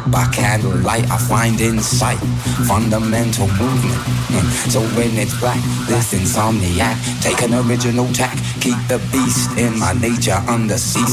By candlelight, I find insight, fundamental movement. So when it's black, this insomniac, take an original tack, keep the beast in my nature under cease.